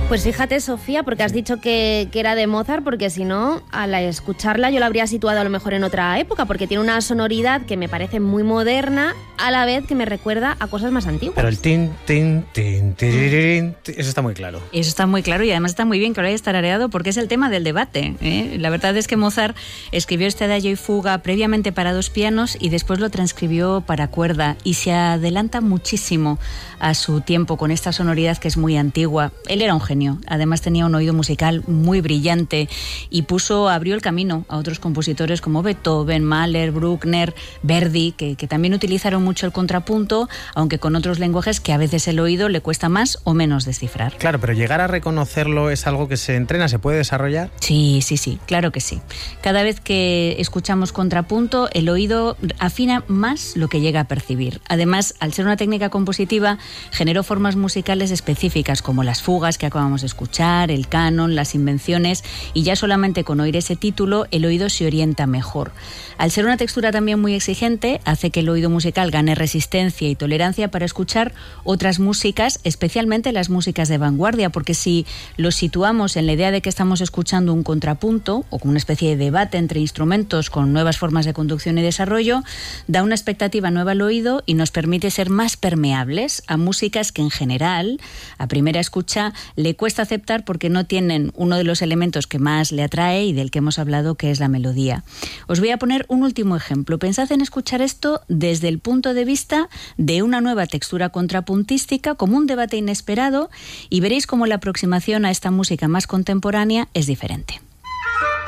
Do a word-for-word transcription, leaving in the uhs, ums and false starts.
Pues fíjate, Sofía, porque has dicho que, que era de Mozart, porque si no, al escucharla yo la habría situado a lo mejor en otra época, porque tiene una sonoridad que me parece muy moderna, a la vez que me recuerda a cosas más antiguas. Pero el tin, tin, tin, tirirín, tin, eso está muy claro. Eso está muy claro y además está muy bien que lo hayas tarareado porque es el tema del debate, ¿eh? La verdad es que Mozart escribió este adagio y fuga previamente para dos pianos y después lo transcribió para cuerda y se adelanta muchísimo a su tiempo con esta sonoridad que es muy antigua. Él era un genio, además tenía un oído musical muy brillante y puso, abrió el camino a otros compositores como Beethoven, Mahler, Bruckner, Verdi, que, que también utilizaron mucho el contrapunto, aunque con otros lenguajes que a veces el oído le cuesta más o menos descifrar. Claro, pero llegar a reconocerlo es algo que se entrena, ¿se puede desarrollar? Sí, sí, sí, claro que sí. Cada vez que escuchamos contrapunto, el oído afina más lo que llega a percibir. Además, al ser una técnica compositiva, generó formas musicales específicas como las fugas que acabamos de escuchar, el canon, las invenciones, y ya solamente con oír ese título el oído se orienta mejor. Al ser una textura también muy exigente, hace que el oído musical gane resistencia y tolerancia para escuchar otras músicas, especialmente las músicas de vanguardia, porque si lo situamos en la idea de que estamos escuchando un contrapunto o con una especie de debate entre instrumentos con nuevas formas de conducción y desarrollo, da una expectativa nueva al oído y nos permite ser más permeables a músicas que en general, a primera escucha, le cuesta aceptar porque no tienen uno de los elementos que más le atrae y del que hemos hablado, que es la melodía. Os voy a poner un último ejemplo. Pensad en escuchar esto desde el punto de vista de una nueva textura contrapuntística, como un debate inesperado, y veréis cómo la aproximación a esta música más contemporánea es diferente.